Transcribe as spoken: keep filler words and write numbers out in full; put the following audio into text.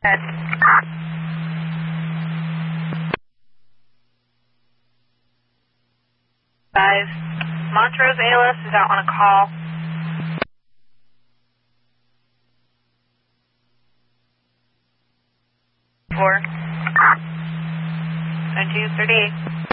Good. Five. Montrose A L S is out on a call. Four. And two thirty-eight.